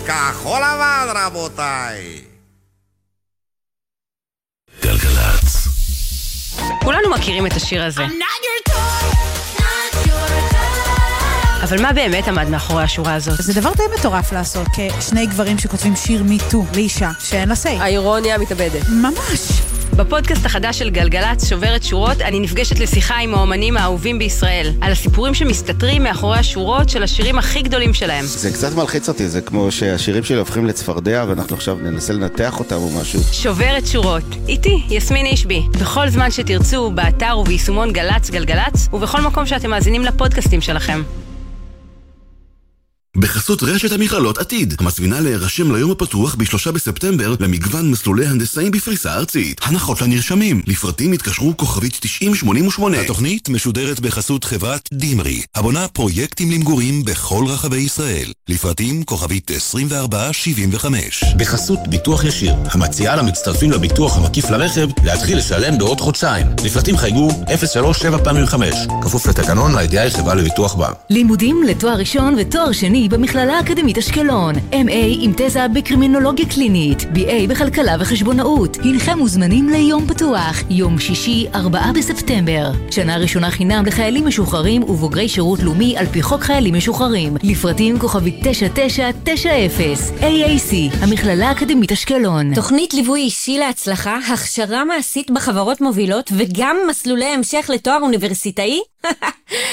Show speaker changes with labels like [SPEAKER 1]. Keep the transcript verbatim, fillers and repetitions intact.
[SPEAKER 1] כחול לבן, רבותיי.
[SPEAKER 2] גלגלצ.
[SPEAKER 3] כולנו מכירים את השיר הזה. אבל מה באמת עמד מאחורי השורה הזאת?
[SPEAKER 4] זה דבר די מטורף לעשות, כשני גברים שכותבים שיר מיטו לאישה שאין לה סי.
[SPEAKER 3] האירוניה מתאבדת.
[SPEAKER 4] ממש.
[SPEAKER 3] בפודקאסט החדש של גלגלצ שוברת שורות, אני נפגשת לשיחה עם האומנים האהובים בישראל, על הסיפורים שמסתתרים מאחורי השורות של השירים הכי גדולים שלהם.
[SPEAKER 5] זה קצת מלחיץ אותי, זה כמו שהשירים שלי הופכים לצפרדע, ואנחנו עכשיו ננסה לנתח אותם או משהו.
[SPEAKER 3] שוברת שורות, איתי, יסמין אישבי. בכל זמן שתרצו, באתר וביישומון גלץ גלגלצ, ובכל מקום שאתם מאזינים לפודקאסטים שלכם.
[SPEAKER 2] בחסות רשת המכללות עתיד, המזמינה להירשם ליום הפתוח בשלושה בספטמבר למגוון מסלולי הנדסאים בפריסה ארצית. הנחות לנרשמים, לפרטים התקשרו כוכבית תשעים שמונים ושמונה. התוכנית משודרת בחסות חברת דימרי, הבונה פרויקטים למגורים בכל רחבי ישראל. לפרטים כוכבית עשרים וארבע שבעים וחמש. בחסות ביטוח ישיר, המציעה למצטרפים לביטוח המקיף לרכב להתחיל לשלם בעוד חודשיים. לפרטים חייגו אפס שלוש שבע פעמים חמש. כפוף לתקנון לידיעה חברה לביטוח בה.
[SPEAKER 6] לימודים לתואר ראשון ותואר שני במכללה האקדמית אשקלון, אם איי עם תזה בקרימינולוגיה קלינית, בי איי בכלכלה וחשבונאות. הנכם מוזמנים ליום פתוח, יום שישי, ארבעה בספטמבר. שנה ראשונה חינם לחיילים משוחררים ובוגרי שירות לאומי על פי חוק חיילים משוחררים. לפרטים כוכבית תשע תשע תשע אפס. איי איי סי, המכללה האקדמית אשקלון.
[SPEAKER 7] תוכנית ליווי אישי להצלחה, הכשרה מעשית בחברות מובילות וגם מסלולי המשך לתואר אוניברסיטאי?